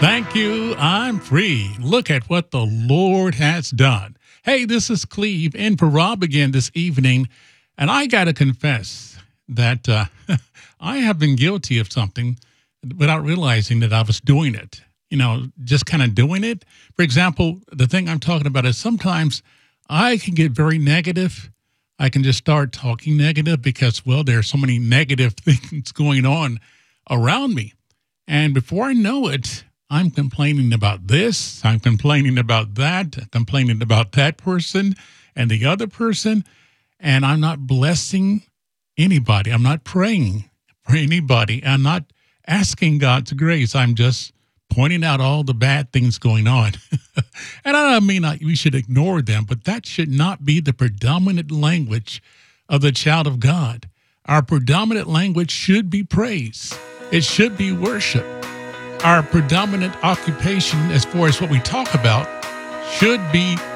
Thank you. I'm free. Look at what the Lord has done. Hey, this is Cleve in for Rob again this evening. And I got to confess that I have been guilty of something without realizing that I was doing it. Just kind of doing it. For example, the thing I'm talking about is sometimes I can get very negative. I can just start talking negative because, well, there's so many negative things going on around me. And before I know it, I'm complaining about this, I'm complaining about that, complaining about that person and the other person, and I'm not blessing anybody. I'm not praying for anybody. I'm not asking God's grace. I'm just pointing out all the bad things going on. And I don't mean we should ignore them, but that should not be the predominant language of the child of God. Our predominant language should be praise. It should be worship. Our predominant occupation, as far as what we talk about, should be